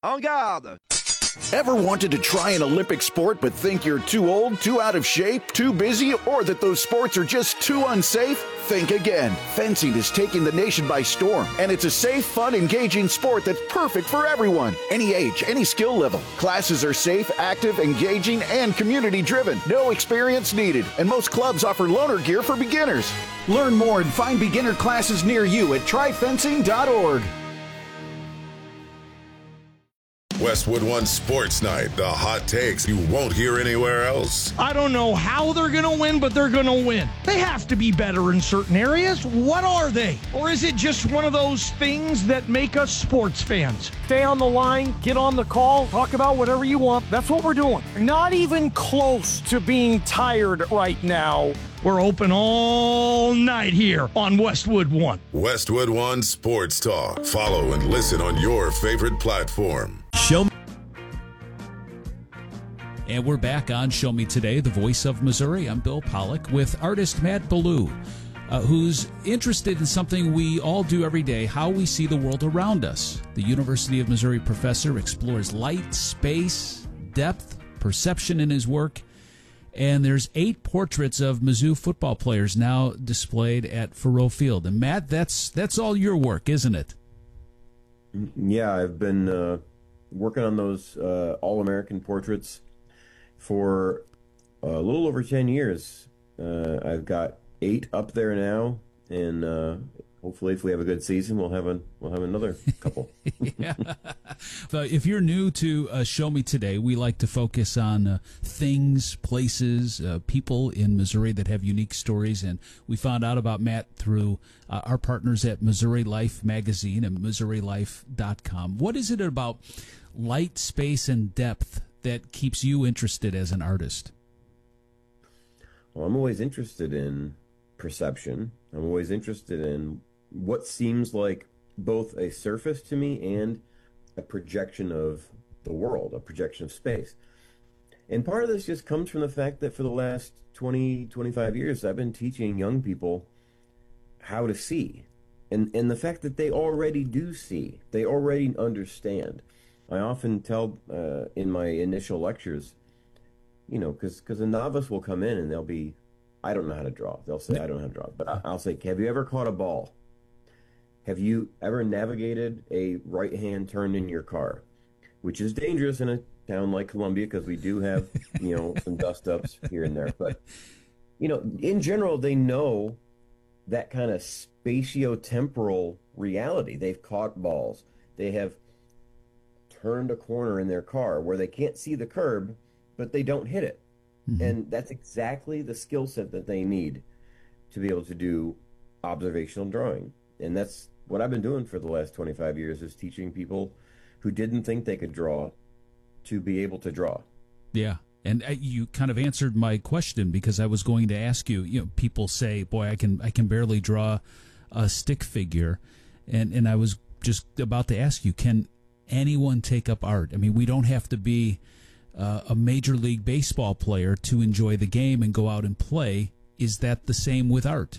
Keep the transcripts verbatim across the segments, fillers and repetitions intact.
En garde! Ever wanted to try an Olympic sport but think you're too old, too out of shape, too busy, or that those sports are just too unsafe? Think again. Fencing is taking the nation by storm, and it's a safe, fun, engaging sport that's perfect for everyone. Any age, any skill level. Classes are safe, active, engaging, and community-driven. No experience needed, and most clubs offer loaner gear for beginners. Learn more and find beginner classes near you at try fencing dot org. Westwood One Sports Night, the hot takes you won't hear anywhere else. I don't know how they're going to win, but they're going to win. They have to be better in certain areas. What are they? Or is it just one of those things that make us sports fans? Stay on the line, get on the call, talk about whatever you want. That's what we're doing. Not even close to being tired right now. We're open all night here on Westwood One. Westwood One Sports Talk. Follow and listen on your favorite platform. Show me. And we're back on Show Me Today, the voice of Missouri. I'm Bill Pollock with artist Matt Ballou, uh, who's interested in something we all do every day, how we see the world around us. The University of Missouri professor explores light, space, depth, perception in his work. And there's eight portraits of Mizzou football players now displayed at Faurot Field. And Matt, that's that's all your work, isn't it? Yeah, I've been uh, working on those uh, All-American portraits for a little over ten years. Uh, I've got eight up there now, and uh, hopefully, if we have a good season, we'll have a we'll have another couple. Yeah. So if you're new to uh, Show Me Today, we like to focus on uh, things, places, uh, people in Missouri that have unique stories, and we found out about Matt through uh, our partners at Missouri Life Magazine and Missouri Life dot com. What is it about light, space, and depth that keeps you interested as an artist? Well, I'm always interested in perception. I'm always interested in what seems like both a surface to me and a projection of the world, a projection of space. And part of this just comes from the fact that for the last twenty, twenty-five years, I've been teaching young people how to see. And, and the fact that they already do see, they already understand. I often tell uh, in my initial lectures, you know, because because a novice will come in and they'll be, I don't know how to draw. They'll say, I don't know how to draw. But I'll say, have you ever caught a ball? Have you ever navigated a right-hand turn in your car? Which is dangerous in a town like Columbia because we do have, you know, some dust-ups here and there. But, you know, in general, they know that kind of spatiotemporal reality. They've caught balls. They have turned a corner in their car where they can't see the curb, but they don't hit it. Mm-hmm. And that's exactly the skill set that they need to be able to do observational drawing. And that's what I've been doing for the last twenty-five years, is teaching people who didn't think they could draw to be able to draw. Yeah. And uh, you kind of answered my question, because I was going to ask you, you know, people say, boy, I can I can barely draw a stick figure. And, and I was just about to ask you, can anyone take up art? I mean, we don't have to be uh, a Major League Baseball player to enjoy the game and go out and play. Is that the same with art?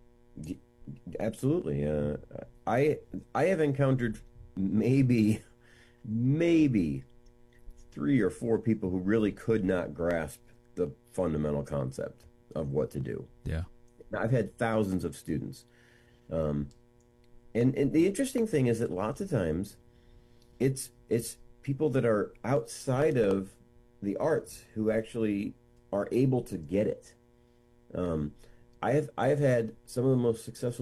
Absolutely. Uh, I I have encountered maybe, maybe three or four people who really could not grasp the fundamental concept of what to do. Yeah. I've had thousands of students. Um, and, and the interesting thing is that lots of times it's it's people that are outside of the arts who actually are able to get it. Um, I have I have had some of the most successful